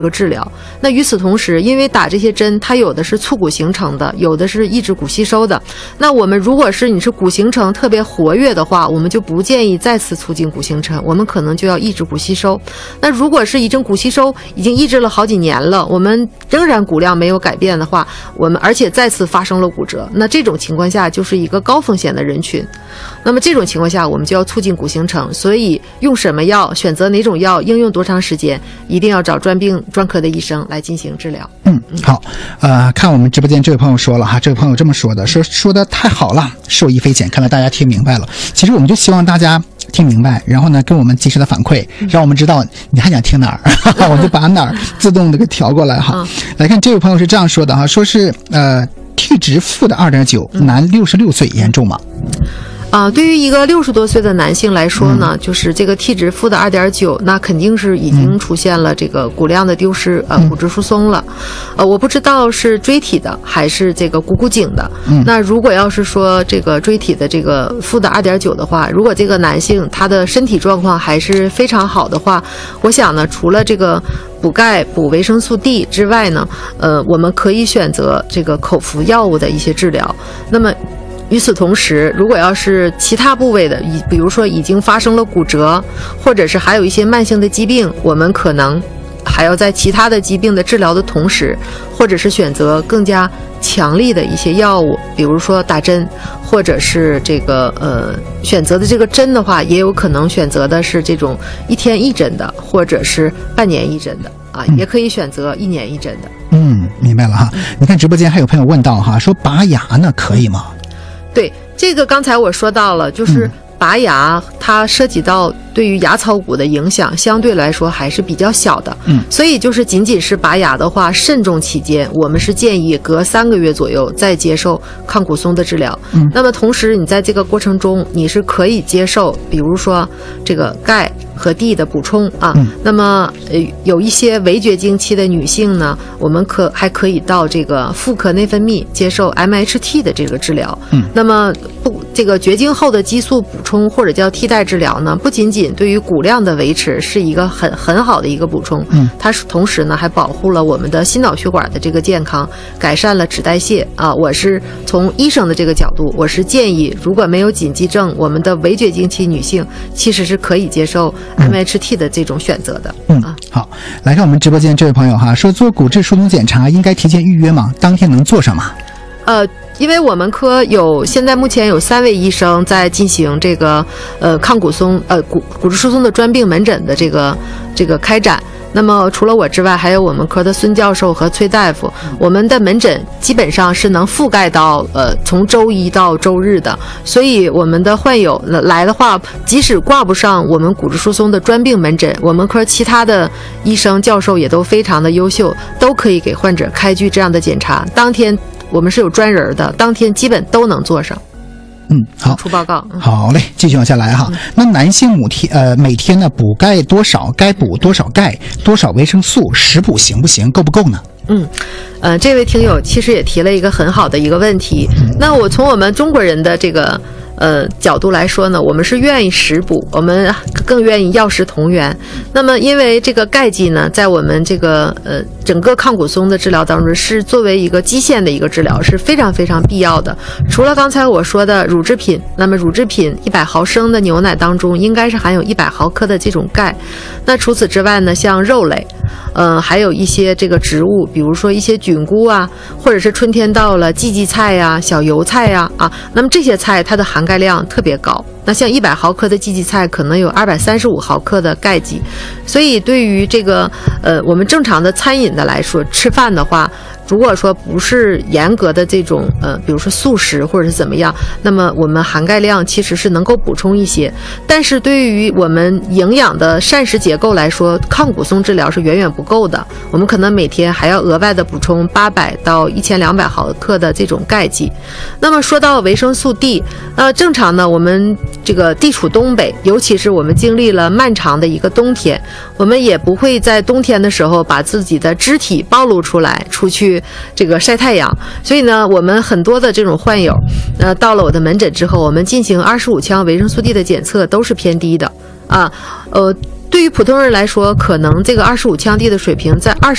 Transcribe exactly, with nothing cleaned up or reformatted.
个治疗。那与此同时，因为打这些针，它有的是促骨形成的，有的是抑制骨吸收的。那我们如果是你是骨形成特别活跃的话，我们就不建议再次促进骨形成，我们可能就要抑制骨吸收。那如果是已经骨吸收已经抑制了好几年了，我们仍然骨量没有改变的话，我们而且再次发生了骨折，那这种情况下就是一个高风险的人群。那么这种情况下，我们就要促进骨形成，所以用什么药，选择哪种药，应用多长时间，一定要找专病专科的医生来进行治疗。 嗯，好，呃，看我们直播间这位朋友说了哈，这位朋友这么说的，说说的太好了，受益匪浅，看来大家听明白了。其实我们就希望大家听明白，然后呢，跟我们及时的反馈，让我们知道你还想听哪儿，我就把哪儿自动的给调过来哈。嗯、来看这位朋友是这样说的哈，说是呃 T 值负的 二点九， 男六十六岁，严重吗？ 啊、呃，对于一个六十多岁的男性来说呢，嗯、就是这个 T 值负的 二点九， 那肯定是已经出现了这个骨量的丢失，呃，骨质疏松了。呃，我不知道是椎体的还是这个股骨颈的。嗯、那如果要是说这个椎体的这个负的 二点九 的话，如果这个男性他的身体状况还是非常好的话，我想呢，除了这个补钙、补维生素 D 之外呢，呃，我们可以选择这个口服药物的一些治疗。那么与此同时，如果要是其他部位的，比如说已经发生了骨折，或者是还有一些慢性的疾病，我们可能还要在其他的疾病的治疗的同时，或者是选择更加强力的一些药物，比如说打针，或者是这个呃选择的这个针的话，也有可能选择的是这种一天一针的，或者是半年一针的啊，也可以选择一年一针的。 嗯，明白了哈。你看直播间还有朋友问到哈，说拔牙呢可以吗？ 对，这个刚才我说到了，就是拔牙它涉及到对于牙槽骨的影响相对来说还是比较小的，嗯，所以就是仅仅是拔牙的话，慎重起见，我们是建议隔三个月左右再接受抗骨松的治疗。嗯，那么同时你在这个过程中，你是可以接受，比如说这个钙和 D 的补充啊，嗯、那么呃有一些围绝经期的女性呢，我们可还可以到这个妇科内分泌接受 M H T 的这个治疗。嗯，那么不这个绝经后的激素补充或者叫替代治疗呢，不仅仅对于骨量的维持是一个很很好的一个补充，嗯，它是同时呢还保护了我们的心脑血管的这个健康，改善了脂代谢啊。我是从医生的这个角度，我是建议如果没有紧急症，我们的围绝经期女性其实是可以接受 M H T 的这种选择的。 嗯，啊、好，来看我们直播间这位朋友哈，说做骨质疏松检查应该提前预约吗？当天能做上吗？ 呃，因为我们科有现在目前有三位医生在进行这个呃抗骨松呃骨骨质疏松的专病门诊的这个这个开展。那么除了我之外，还有我们科的孙教授和崔大夫，我们的门诊基本上是能覆盖到呃从周一到周日的，所以我们的患友来的话，即使挂不上我们骨质疏松的专病门诊，我们科其他的医生教授也都非常的优秀，都可以给患者开具这样的检查，当天我们是有专人的，当天基本都能做上。 嗯，好， 出报告。嗯、 好嘞，继续往下来哈。嗯、那男性母天呃每天呢补钙多少？该补多少钙？多少维生素？食补行不行？够不够呢？ 嗯，呃，这位听友其实也提了一个很好的一个问题。嗯、那我从我们中国人的这个呃角度来说呢，我们是愿意食补，我们更愿意药食同源。那么因为这个钙剂呢，在我们这个呃整个抗骨松的治疗当中，是作为一个基线的一个治疗，是非常非常必要的。除了刚才我说的乳制品，那么乳制品一百毫升的牛奶当中应该是含有一百毫克的这种钙。那除此之外呢，像肉类，呃，还有一些这个植物，比如说一些菌菇啊，或者是春天到了荠荠菜呀、啊、小油菜呀 啊, 啊，那么这些菜它的含钙量特别高。那像一百毫克的荠荠菜可能有二百三十五毫克的钙剂，所以对于这个呃我们正常的餐饮的来说，吃饭的话，如果说不是严格的这种呃比如说素食或者是怎么样，那么我们含钙量其实是能够补充一些，但是对于我们营养的膳食结构来说，抗骨松治疗是远远不够的，我们可能每天还要额外的补充八百到一千两百毫克的这种钙剂。那么说到维生素 D， 呃正常呢，我们这个地处东北，尤其是我们经历了漫长的一个冬天，我们也不会在冬天的时候把自己的肢体暴露出来出去这个晒太阳，所以呢，我们很多的这种患友，呃，到了我的门诊之后，我们进行二十五羟维生素 D 的检测都是偏低的啊，呃。 对于普通人来说，可能这个二十五羟基的水平在二